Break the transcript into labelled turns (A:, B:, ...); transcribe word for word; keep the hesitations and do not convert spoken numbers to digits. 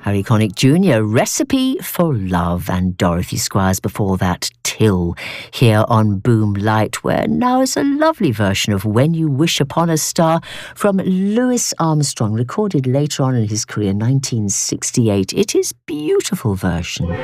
A: Harry Connick Junior, Recipe for Love, and Dorothy Squires before that, Till, here on Boom Light, where now is a lovely version of When You Wish Upon a Star from Louis Armstrong, recorded later on in his career, nineteen sixty-eight. It is a beautiful version.